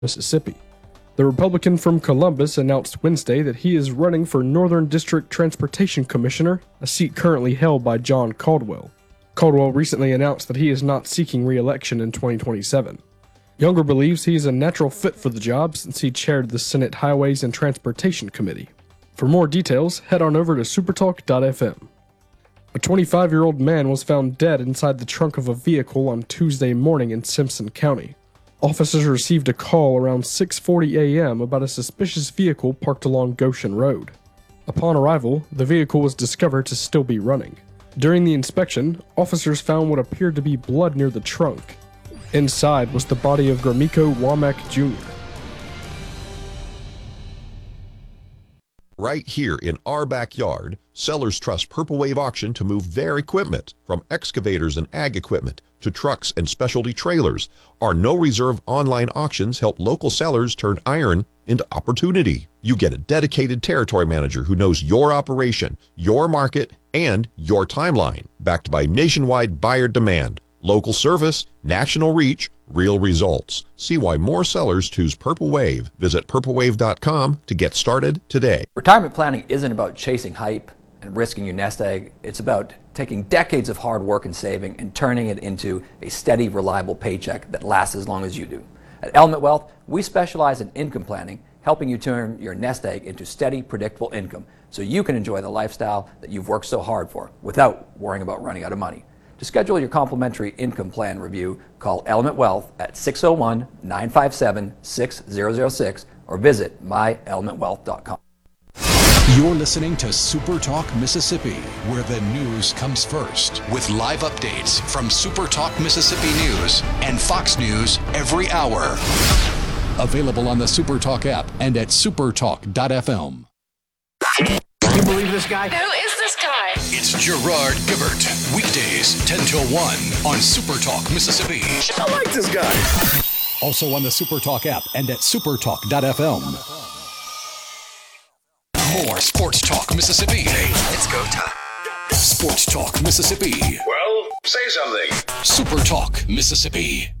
Mississippi. The Republican from Columbus announced Wednesday that he is running for Northern District Transportation Commissioner, a seat currently held by John Caldwell. Caldwell recently announced that he is not seeking re-election in 2027. Younger believes he is a natural fit for the job since he chaired the Senate Highways and Transportation Committee. For more details, head on over to supertalk.fm. A 25-year-old man was found dead inside the trunk of a vehicle on Tuesday morning in Simpson County. Officers received a call around 6:40 a.m. about a suspicious vehicle parked along Goshen Road. Upon arrival, the vehicle was discovered to still be running. During the inspection, officers found what appeared to be blood near the trunk. Inside was the body of Gromiko Womack Jr. Right here in our backyard, sellers trust Purple Wave Auction to move their equipment, from excavators and ag equipment to trucks and specialty trailers. Our no-reserve online auctions help local sellers turn iron into opportunity. You get a dedicated territory manager who knows your operation, your market, and your timeline, backed by nationwide buyer demand, local service, national reach, real results. See why more sellers choose Purple Wave. Visit purplewave.com to get started today. Retirement planning isn't about chasing hype and risking your nest egg. It's about taking decades of hard work and saving and turning it into a steady, reliable paycheck that lasts as long as you do. At Element Wealth, we specialize in income planning, helping you turn your nest egg into steady, predictable income so you can enjoy the lifestyle that you've worked so hard for without worrying about running out of money. To schedule your complimentary income plan review, call Element Wealth at 601-957-6006 or visit myelementwealth.com. You're listening to Super Talk Mississippi, where the news comes first, with live updates from Super Talk Mississippi News and Fox News every hour. Available on the Super Talk app and at supertalk.fm. Can you believe this guy? Who is this guy? It's Gerard Gibert, weekdays 10 till 1 on Super Talk Mississippi. I like this guy. Also on the Super Talk app and at supertalk.fm. More Sports Talk Mississippi. Hey, it's go time. Sports Talk Mississippi. Well, say something. Super Talk Mississippi.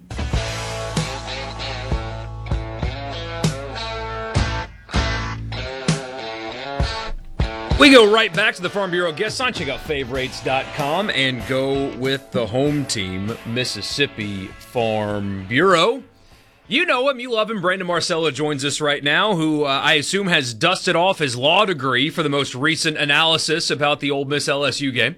We go right back to the Farm Bureau guest line. Check out favorites.com and go with the home team, Mississippi Farm Bureau. You know him, you love him. Brandon Marcello joins us right now, who I assume has dusted off his law degree for the most recent analysis about the Ole Miss LSU game.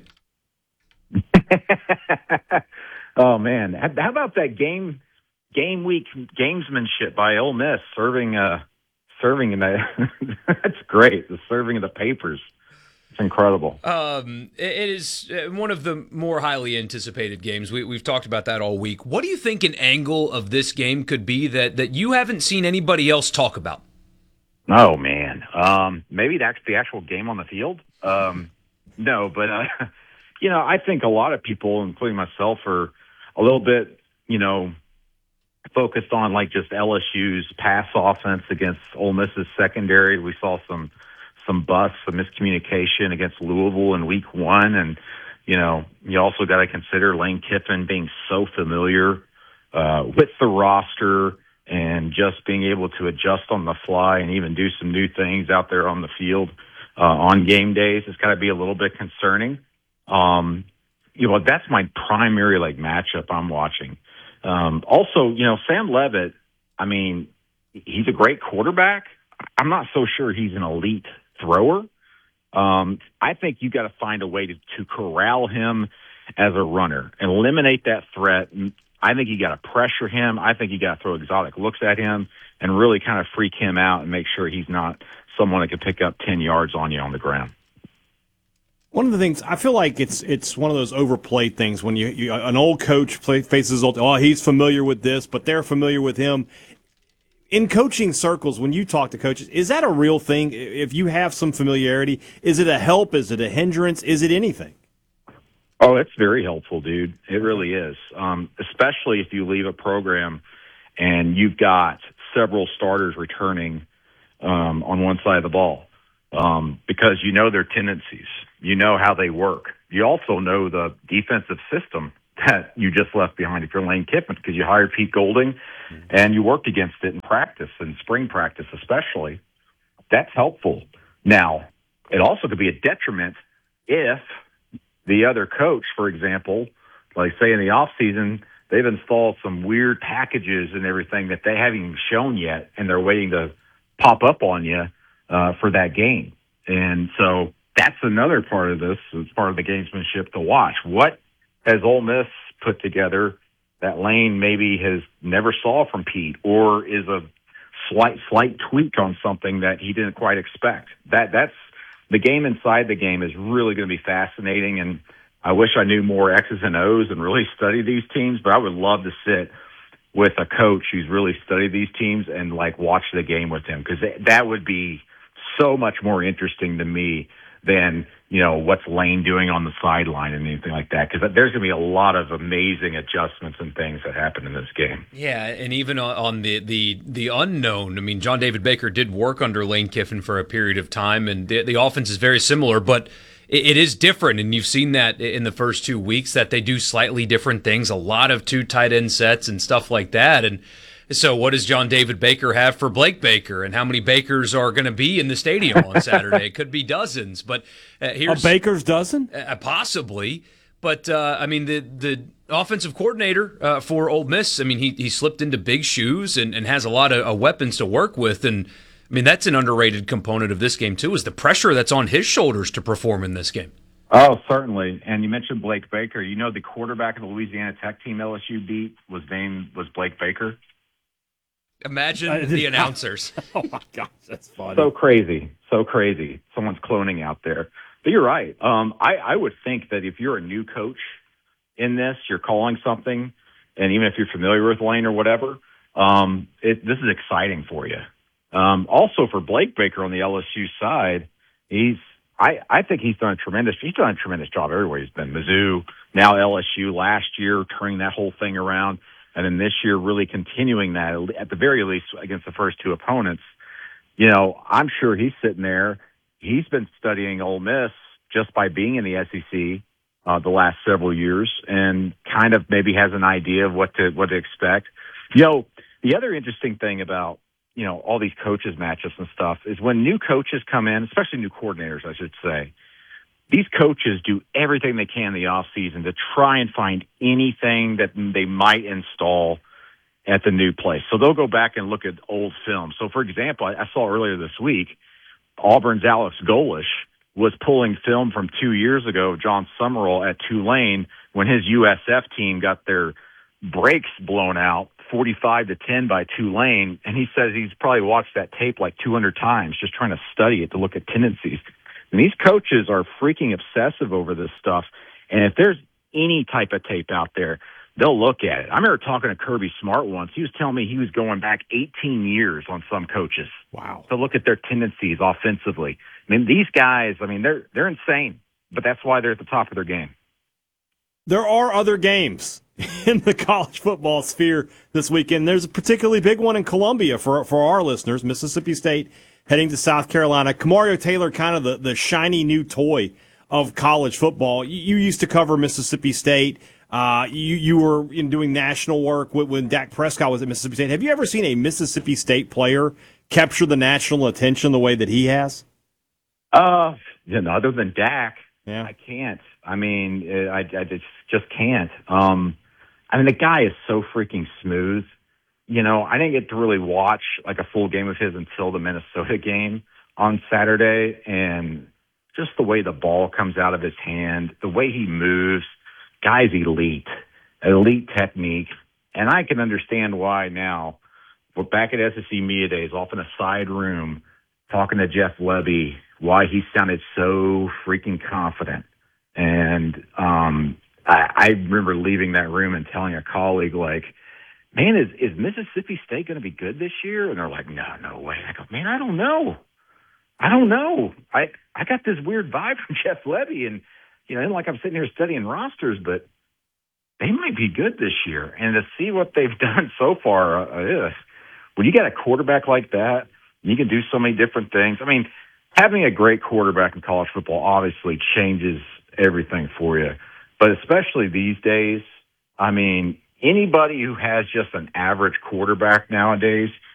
Oh, man. How about that game week gamesmanship by Ole Miss serving in that? That's great. The serving of the papers. It's incredible. It is one of the more highly anticipated games. We've talked about that all week. What do you think an angle of this game could be that you haven't seen anybody else talk about? Oh, man. Maybe that's the actual game on the field. No, but, I think a lot of people, including myself, are a little bit, focused on like just LSU's pass offense against Ole Miss's secondary. We saw some busts, some miscommunication against Louisville in week 1. And, you also got to consider Lane Kiffin being so familiar with the roster and just being able to adjust on the fly and even do some new things out there on the field on game days. It's got to be a little bit concerning. That's my primary matchup I'm watching. Also, Sam Leavitt, he's a great quarterback. I'm not so sure he's an elite thrower. I think you got to find a way to corral him as a runner and eliminate that threat. I think you got to pressure him. I think you got to throw exotic looks at him and really kind of freak him out and make sure he's not someone that can pick up 10 yards on you on the ground. One of the things, I feel like it's one of those overplayed things when you an old coach faces he's familiar with this, but they're familiar with him. In coaching circles, when you talk to coaches, is that a real thing? If you have some familiarity, is it a help? Is it a hindrance? Is it anything? Oh, it's very helpful, dude. It really is, especially if you leave a program and you've got several starters returning on one side of the ball because you know their tendencies. You know how they work. You also know the defensive system that you just left behind if you're Lane Kiffin, because you hired Pete Golding and you worked against it in practice, in spring practice especially. That's helpful. Now, it also could be a detriment if the other coach, for example, like say in the off season, they've installed some weird packages and everything that they haven't even shown yet, and they're waiting to pop up on you for that game. And so that's another part of this. It's part of the gamesmanship to watch. What has Ole Miss put together that Lane maybe has never saw from Pete, or is a slight tweak on something that he didn't quite expect? That's the game inside the game is really going to be fascinating, and I wish I knew more X's and O's and really study these teams, but I would love to sit with a coach who's really studied these teams and like watch the game with him, because that would be so much more interesting to me than, you know, what's Lane doing on the sideline and anything like that, because there's going to be a lot of amazing adjustments and things that happen in this game. Yeah, and even on the unknown, I mean, John David Baker did work under Lane Kiffin for a period of time, and the offense is very similar, but it is different, and you've seen that in the first 2 weeks that they do slightly different things, a lot of 2 tight end sets and stuff like that. And so what does John David Baker have for Blake Baker, and how many Bakers are going to be in the stadium on Saturday? It could be dozens, but here's a Baker's dozen? Possibly. But, I mean, the offensive coordinator for Ole Miss, I mean, he slipped into big shoes and has a lot of weapons to work with, and I mean, that's an underrated component of this game, too, is the pressure that's on his shoulders to perform in this game. Oh, certainly. And you mentioned Blake Baker. You know, the quarterback of the Louisiana Tech team LSU beat was Blake Baker. Imagine the announcers. Oh, my gosh, that's funny. So crazy. Someone's cloning out there. But you're right. I would think that if you're a new coach in this, you're calling something, and even if you're familiar with Lane or whatever, this is exciting for you. Also for Blake Baker on the LSU side, I think he's done a tremendous job everywhere he's been. Mizzou, now LSU, last year turning that whole thing around, and then this year really continuing that at the very least against the first 2 opponents. You know, I'm sure he's sitting there. He's been studying Ole Miss just by being in the SEC the last several years, and kind of maybe has an idea of what to expect. You know, the other interesting thing about, you know, all these coaches matchups and stuff is when new coaches come in, especially new coordinators, I should say, these coaches do everything they can in the off season to try and find anything that they might install at the new place. So they'll go back and look at old film. So for example, I saw earlier this week, Auburn's Alex Golesh was pulling film from 2 years ago, John Summerall at Tulane, when his USF team got their brakes blown out 45-10 by Tulane, and he says he's probably watched that tape like 200 times just trying to study it to look at tendencies. And these coaches are freaking obsessive over this stuff, and if there's any type of tape out there, they'll look at it. I remember talking to Kirby Smart once. He was telling me he was going back 18 years on some coaches. Wow. To look at their tendencies offensively. I mean, these guys, I mean, they're insane, but that's why they're at the top of their game. There are other games in the college football sphere this weekend. There's a particularly big one in Columbia for our listeners. Mississippi State heading to South Carolina. Kamario Taylor, kind of the shiny new toy of college football. You used to cover Mississippi State. You were doing national work when Dak Prescott was at Mississippi State. Have you ever seen a Mississippi State player capture the national attention the way that he has? Other than Dak, yeah. I can't. I mean, I just can't. I mean, the guy is so freaking smooth. You know, I didn't get to really watch like a full game of his until the Minnesota game on Saturday, and just the way the ball comes out of his hand, the way he moves, guy's elite technique. And I can understand why now. We're back at SEC Media Days, off in a side room, talking to Jeff Lebby, why he sounded so freaking confident. And I remember leaving that room and telling a colleague, like, man, is Mississippi State going to be good this year? And they're like, no way. I go, man, I don't know. I got this weird vibe from Jeff Lebby, and, you know, like I'm sitting here studying rosters, but they might be good this year. And to see what they've done so far, when you got a quarterback like that, you can do so many different things. I mean, having a great quarterback in college football obviously changes everything for you. But especially these days, I mean, anybody who has just an average quarterback nowadays –